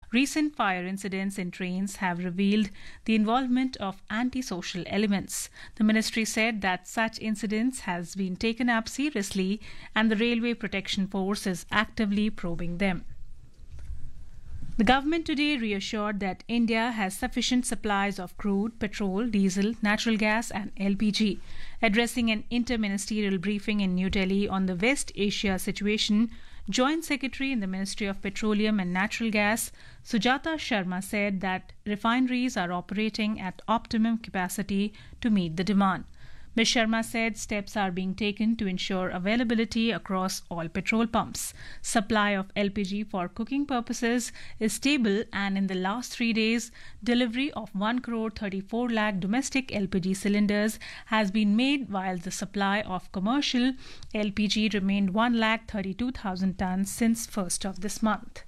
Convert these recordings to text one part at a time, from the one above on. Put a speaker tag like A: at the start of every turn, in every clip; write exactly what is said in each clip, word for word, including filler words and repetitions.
A: Recent fire incidents in trains have revealed the involvement of antisocial elements. The ministry said that such incidents has been taken up seriously and the Railway Protection Force is actively probing them. The government today reassured that India has sufficient supplies of crude, petrol, diesel, natural gas and L P G. Addressing an inter-ministerial briefing in New Delhi on the West Asia situation, Joint Secretary in the Ministry of Petroleum and Natural Gas, Sujata Sharma, said that refineries are operating at optimum capacity to meet the demand. Miz Sharma said steps are being taken to ensure availability across all petrol pumps. Supply of L P G for cooking purposes is stable, and in the last three days, delivery of one crore thirty-four lakh domestic L P G cylinders has been made, while the supply of commercial L P G remained one lakh thirty-two thousand tons since first of this month.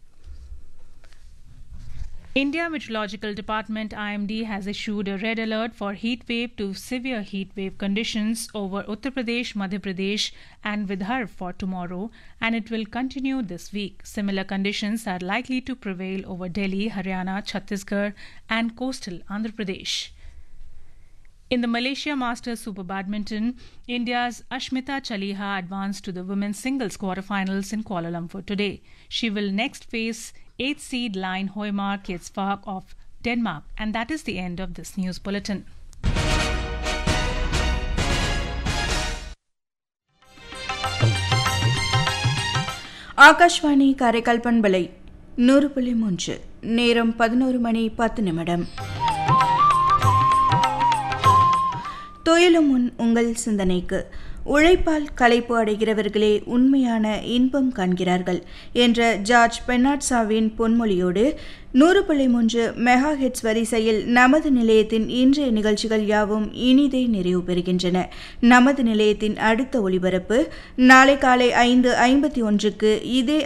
A: India Meteorological Department I M D has issued a red alert for heat wave to severe heat wave conditions over Uttar Pradesh, Madhya Pradesh and Vidarbha for tomorrow, and it will continue this week. Similar conditions are likely to prevail over Delhi, Haryana, Chhattisgarh and coastal Andhra Pradesh. In the Malaysia Masters Super Badminton, India's Ashmita Chaliha advanced to the women's singles quarterfinals in Kuala Lumpur today. She will next face eighth seed Line Hoymar Kjelsvak of Denmark. And that is the end of this news bulletin.
B: Akashvani Karaikal பண்பலை நூறு புள்ளி மூன்று நேரம் பதினோரு மணி பத்து நிமிடம். துயிலும் முன் உங்கள் சிந்தனைக்கு. உழைப்பால் களைப்பு அடைகிறவர்களே உண்மையான இன்பம் காண்கிறார்கள் என்ற ஜார்ஜ் பெர்னாட்ஷாவின் பொன்மொழியோடு நூறு புள்ளி மூன்று மெகா ஹெட்ஸ் வரிசையில் நமது நிலையத்தின் இன்றைய நிகழ்ச்சிகள் யாவும் இனிதே நிறைவு பெறுகின்றன. நமது நிலையத்தின் அடுத்த ஒலிபரப்பு நாளை காலை ஐந்து ஐம்பத்தி ஒன்றுக்கு இதே